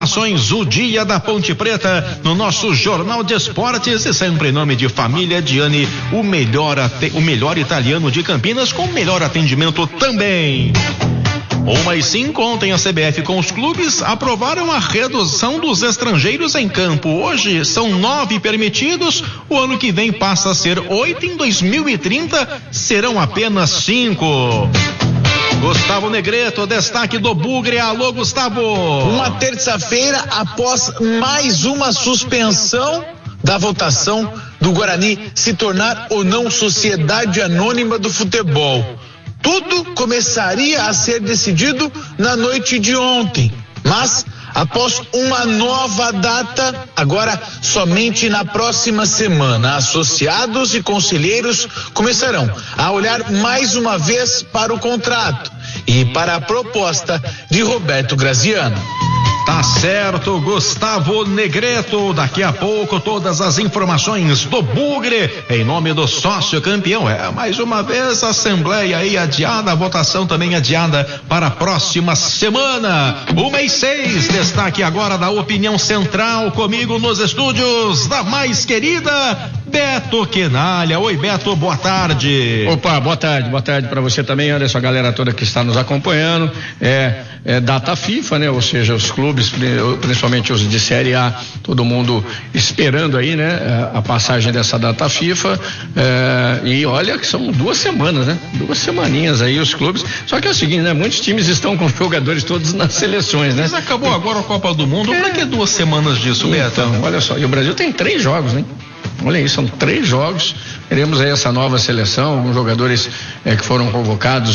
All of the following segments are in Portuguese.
O Dia da Ponte Preta no nosso Jornal de Esportes e sempre em nome de Família Diani, o melhor italiano de Campinas com o melhor atendimento também. 1:05, ontem a CBF com os clubes aprovaram a redução dos estrangeiros em campo. Hoje são 9 permitidos, o ano que vem passa a ser 8, em 2030 serão apenas 5. Gustavo Negreto, destaque do Bugre. Alô, Gustavo. Uma terça-feira após mais uma suspensão da votação do Guarani se tornar ou não sociedade anônima do futebol. Tudo começaria a ser decidido na noite de ontem, mas após uma nova data, agora somente na próxima semana, associados e conselheiros começarão a olhar mais uma vez para o contrato e para a proposta de Roberto Graziano. Tá certo, Gustavo Negreto. Daqui a pouco todas as informações do Bugre em nome do sócio campeão. Mais uma vez a assembleia aí adiada, a votação também adiada para a próxima semana. 1:06, destaque agora da opinião central comigo nos estúdios da mais querida Beto Quenalha. Oi, Beto, boa tarde. Opa, boa tarde para você também, Anderson, a galera toda que está nos acompanhando. Data FIFA, né? Ou seja, os clubes, principalmente os de Série A, todo mundo esperando aí, né? A passagem dessa data FIFA, e olha que são 2 semanas, né? 2 semaninhas aí os clubes, só que é o seguinte, né? Muitos times estão com jogadores todos nas seleções, né? Mas acabou agora a Copa do Mundo, pra que 2 semanas disso, Beto? Então, olha só, e o Brasil tem 3 jogos, né? Olha isso, são 3 jogos, teremos aí essa nova seleção, alguns jogadores que foram convocados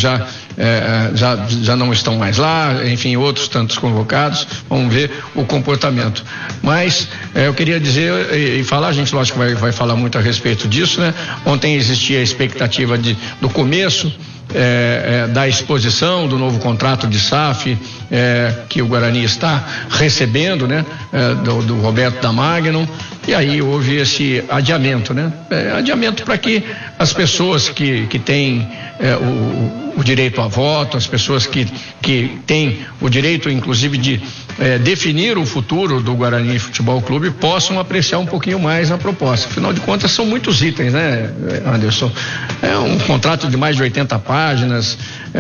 já não estão mais lá, enfim, outros tantos convocados, vamos ver o comportamento. Mas eu queria dizer e falar, a gente lógico vai falar muito a respeito disso, né? Ontem existia a expectativa do começo da exposição do novo contrato de SAF que o Guarani está recebendo, né? Do Roberto da Magnum, e aí houve esse adiamento, né? Adiamento para que as pessoas que têm o direito a voto, as pessoas que têm o direito inclusive de definir o futuro do Guarani Futebol Clube possam apreciar um pouquinho mais a proposta. Afinal de contas são muitos itens, né, Anderson? É um contrato de mais de 80 páginas,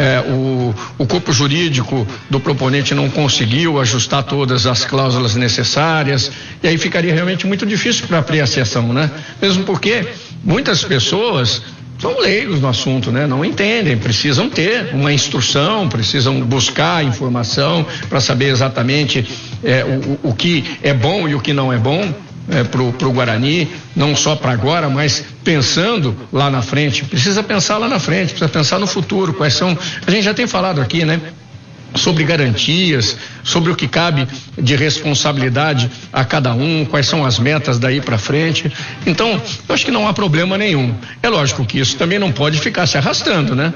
o corpo jurídico do proponente não conseguiu ajustar todas as cláusulas necessárias, e aí ficaria realmente muito difícil para apreciação, né? Mesmo porque muitas pessoas são leigos no assunto, né? Não entendem, precisam ter uma instrução, precisam buscar informação para saber exatamente o que é bom e o que não é bom pro Guarani, não só para agora, mas pensando lá na frente. Precisa pensar lá na frente, precisa pensar no futuro, quais são, a gente já tem falado aqui, né? Sobre garantias, sobre o que cabe de responsabilidade a cada um, quais são as metas daí para frente. Então, eu acho que não há problema nenhum. É lógico que isso também não pode ficar se arrastando, né?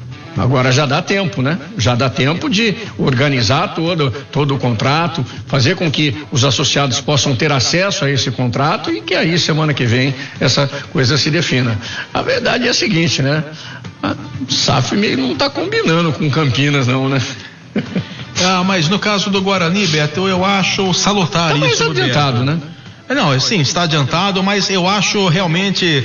Agora já dá tempo, né? Já dá tempo de organizar todo o contrato, fazer com que os associados possam ter acesso a esse contrato e que aí semana que vem essa coisa se defina. A verdade é a seguinte, né? A SAF meio não está combinando com Campinas não, né? Mas no caso do Guarani, Beto, eu acho salutar isso. Está mais adiantado, né? Não, sim, está adiantado, mas eu acho realmente,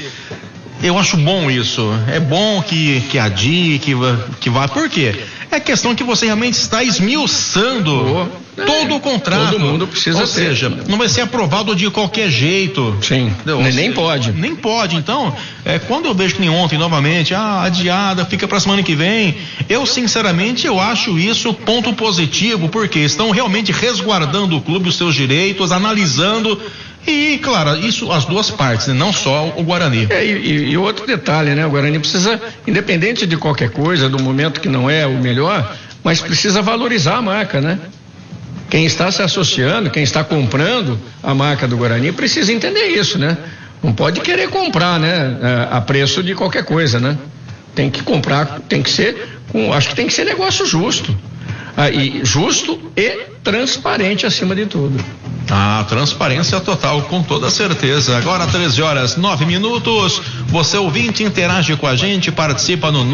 eu acho bom isso. É bom que adie, que vá. Por quê? É questão que você realmente está esmiuçando todo o contrato. Todo mundo precisa ter. Ou seja, não vai ser aprovado de qualquer jeito. Sim, nem pode. Nem pode. Então, quando eu vejo que nem ontem novamente, adiada, fica para semana que vem, eu sinceramente eu acho isso ponto positivo, porque estão realmente resguardando o clube, os seus direitos, analisando. E, claro, isso as duas partes, né? Não só o Guarani. E outro detalhe, né? O Guarani precisa, independente de qualquer coisa, do momento que não é o melhor, mas precisa valorizar a marca, né? Quem está se associando, quem está comprando a marca do Guarani precisa entender isso, né? Não pode querer comprar, né? A preço de qualquer coisa, né? Tem que comprar, tem que ser, acho que tem que ser negócio justo. e justo e transparente acima de tudo. Transparência total, com toda certeza. Agora 13h09. Você ouvinte interage com a gente, participa no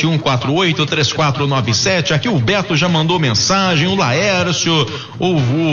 971483497. Aqui o Beto já mandou mensagem, o Laércio, o